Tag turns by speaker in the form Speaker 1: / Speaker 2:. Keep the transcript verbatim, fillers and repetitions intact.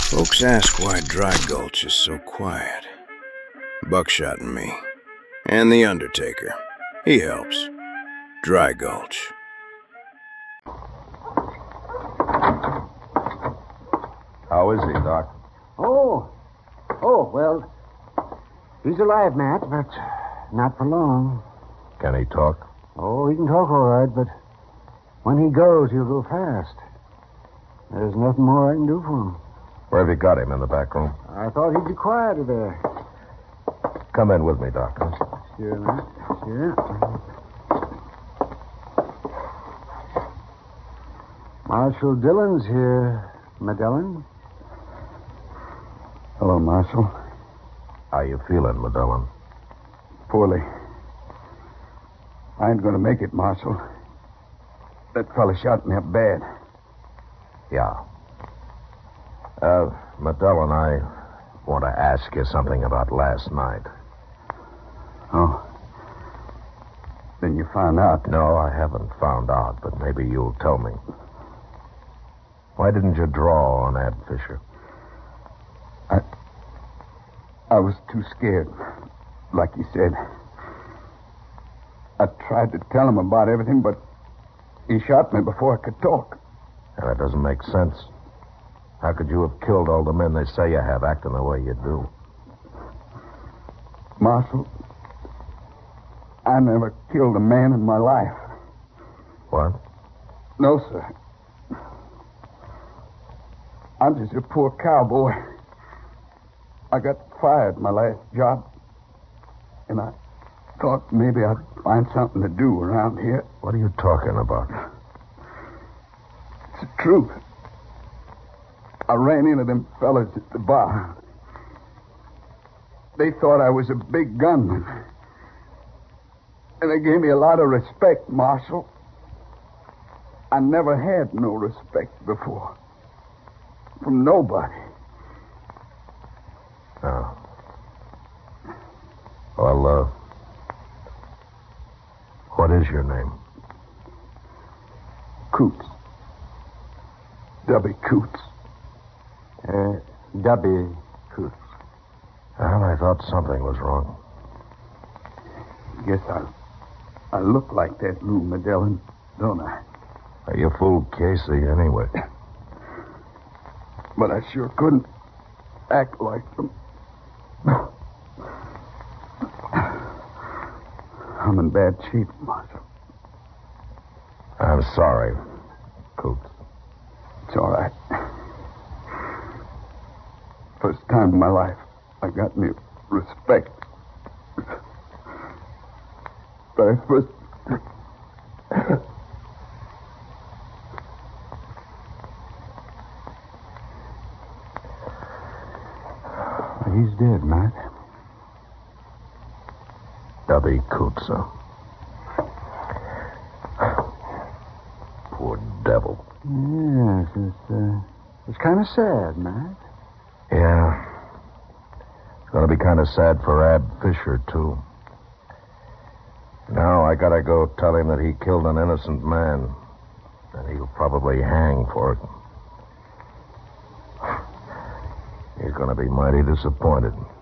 Speaker 1: Folks ask why Dry Gulch is so quiet. Buckshot and me. And the Undertaker. He helps. Dry Gulch.
Speaker 2: How is he, Doc?
Speaker 3: Oh. Oh, well, he's alive, Matt, but not for long.
Speaker 2: Can he talk?
Speaker 3: Oh, he can talk all right, but when he goes, he'll go fast. There's nothing more I can do for him.
Speaker 2: Where have you got him? In the back room?
Speaker 3: I thought he'd be quieter there.
Speaker 2: Come in with me, Doctor.
Speaker 3: Sure, Matt. Sure. Marshal Dillon's here, Magellan.
Speaker 4: Hello, Marshal.
Speaker 2: How you feeling, Magellan?
Speaker 4: Poorly. I ain't going to make it, Marshal. That fella shot me up bad.
Speaker 2: Yeah. Uh, Magellan, I want to ask you something about last night.
Speaker 4: Oh. Then you found out.
Speaker 2: No, I haven't found out, but maybe you'll tell me. Why didn't you draw on Ad Fisher?
Speaker 4: I... I was too scared, like you said. I tried to tell him about everything, but he shot me before I could talk.
Speaker 2: And that doesn't make sense. How could you have killed all the men they say you have acting the way you do?
Speaker 4: Marshal, I never killed a man in my life.
Speaker 2: What?
Speaker 4: No, sir. I'm just a poor cowboy. I got fired my last job, and I thought maybe I'd find something to do around here.
Speaker 2: What are you talking about?
Speaker 4: It's the truth. I ran into them fellas at the bar. They thought I was a big gunman. And they gave me a lot of respect, Marshal. I never had no respect before. From nobody.
Speaker 2: Oh. Well, uh... what is your name?
Speaker 4: Coots. Dubby Coots.
Speaker 3: Uh, Dubby Coots.
Speaker 2: Well, I thought something was wrong.
Speaker 4: Guess I... I look like that, Lou Magellan, don't I?
Speaker 2: You fooled Casey anyway.
Speaker 4: But I sure couldn't act like them. I'm in bad shape, Marshal.
Speaker 2: I'm sorry, Coots.
Speaker 4: It's all right. First time in my life I got any respect. Very first...
Speaker 3: He's dead, Matt.
Speaker 2: Dubby Coots, huh? Poor devil.
Speaker 3: Yes, it's, uh, it's kind of sad, Matt.
Speaker 2: Yeah. It's going to be kind of sad for Ad Fisher, too. Now I gotta go tell him that he killed an innocent man. And he'll probably hang for it. He's going to be mighty disappointed.